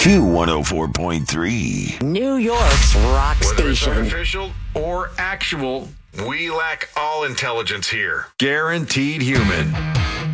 Q104.3. New York's rock Whether it's station. artificial or actual, we lack all intelligence here. Guaranteed human.